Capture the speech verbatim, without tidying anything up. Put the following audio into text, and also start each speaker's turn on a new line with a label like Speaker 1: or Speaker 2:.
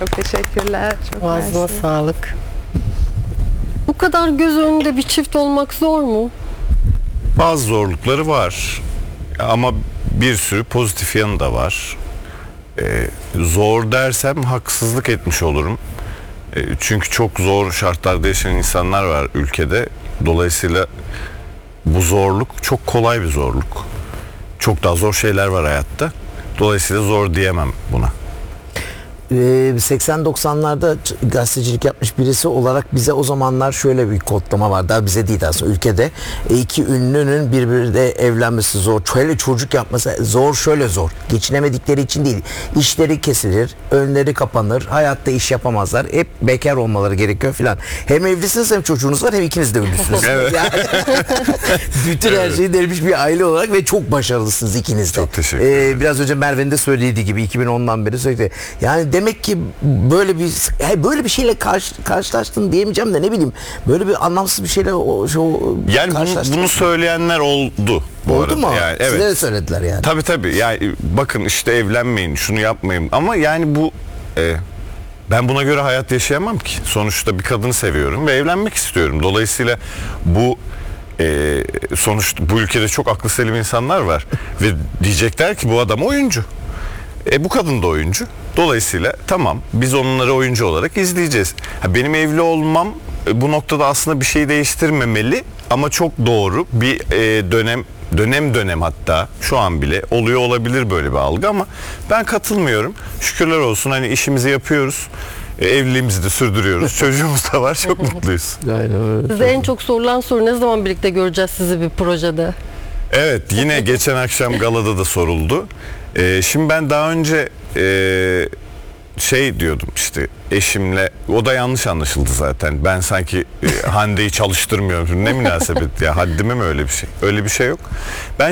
Speaker 1: Çok teşekkürler. Çok
Speaker 2: Ağzına
Speaker 1: mersi.
Speaker 2: sağlık. Bu kadar göz önünde bir çift olmak zor mu?
Speaker 3: Bazı zorlukları var ama bir sürü pozitif yanı da var. Ee, zor dersem haksızlık etmiş olurum. Ee, çünkü çok zor şartlarda yaşayan insanlar var ülkede. Dolayısıyla bu zorluk çok kolay bir zorluk. Çok daha zor şeyler var hayatta. Dolayısıyla zor diyemem buna.
Speaker 4: seksen doksanlarda gazetecilik yapmış birisi olarak bize o zamanlar şöyle bir kodlama var. Daha bize değil aslında ülkede. E, iki ünlünün birbiriyle evlenmesi zor. Şöyle çocuk yapması zor, şöyle zor. Geçinemedikleri için değil. İşleri kesilir, önleri kapanır, hayatta iş yapamazlar. Hep bekar olmaları gerekiyor filan. Hem evlisiniz hem çocuğunuz var hem ikiniz de ünlüsünüz.
Speaker 3: Evet.
Speaker 4: Yani, bütün her şeyi delmiş bir aile olarak ve çok başarılısınız ikiniz de.
Speaker 3: Çok teşekkür ederim.
Speaker 4: Ee, biraz önce Merve'nin de söylediği gibi iki bin ondan beri sürekli. Yani demek ki böyle bir böyle bir şeyle karşı, karşılaştın diyemeyeceğim de ne bileyim böyle bir anlamsız bir şeyle o, o
Speaker 3: Yani bunu, bunu söyleyenler oldu bu
Speaker 4: oldu
Speaker 3: arada.
Speaker 4: mu?
Speaker 3: Yani,
Speaker 4: Size
Speaker 3: evet.
Speaker 4: de söylediler yani.
Speaker 3: Tabii tabii. Yani bakın işte evlenmeyin, şunu yapmayın. Ama yani bu e, ben buna göre hayat yaşayamam ki. Sonuçta bir kadını seviyorum ve evlenmek istiyorum. Dolayısıyla bu e, sonuçta bu ülkede çok aklı selim insanlar var ve diyecekler ki bu adam oyuncu. E bu kadın da oyuncu. Dolayısıyla tamam biz onları oyuncu olarak izleyeceğiz. Ha, benim evli olmam e, bu noktada aslında bir şey değiştirmemeli ama çok doğru bir e, dönem dönem dönem hatta şu an bile oluyor olabilir böyle bir algı ama ben katılmıyorum. Şükürler olsun hani işimizi yapıyoruz. E, evliliğimizi de sürdürüyoruz. Çocuğumuz da var. Çok mutluyuz.
Speaker 4: Aynen öyle.
Speaker 2: Size en çok sorulan soru ne zaman birlikte göreceğiz sizi bir projede?
Speaker 3: Evet yine geçen akşam galada da soruldu. Ee, şimdi ben daha önce e, şey diyordum işte eşimle o da yanlış anlaşıldı zaten. Ben sanki e, Hande'yi çalıştırmıyorum. Ne münasebet ya haddime mi öyle bir şey? Öyle bir şey yok. Ben